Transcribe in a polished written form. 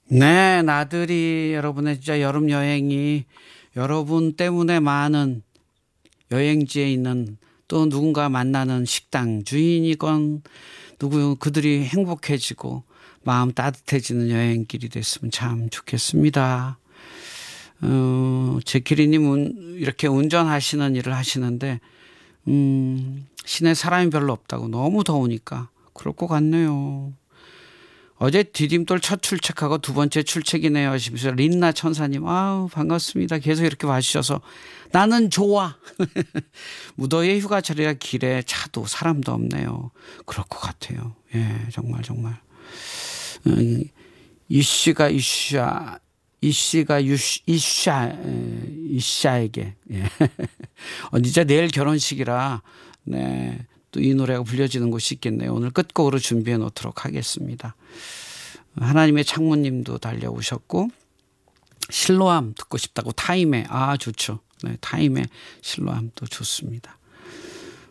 네, 나들이 여러분의 진짜 여름 여행이 여러분 때문에 많은 여행지에 있는 또 누군가 만나는 식당 주인이건 그들이 행복해지고 마음 따뜻해지는 여행길이 됐으면 참 좋겠습니다. 제키리님 이렇게 운전하시는 일을 하시는데 시내 사람이 별로 없다고 너무 더우니까 그럴 것 같네요. 어제 디딤돌 첫 출첵하고 두 번째 출첵이네요 하시면서 린나 천사님 아우 반갑습니다. 계속 이렇게 봐주셔서 나는 좋아. 무더위의 휴가철이라 길에 차도 사람도 없네요. 그럴 것 같아요. 예, 정말 정말. 이씨가 예. 진짜 내일 결혼식이라 네. 또 이 노래가 불려지는 곳이 있겠네요. 오늘 끝곡으로 준비해 놓도록 하겠습니다. 하나님의 창모님도 달려오셨고 실로암 듣고 싶다고 타임에 좋죠. 네, 타임에 실로암도 좋습니다.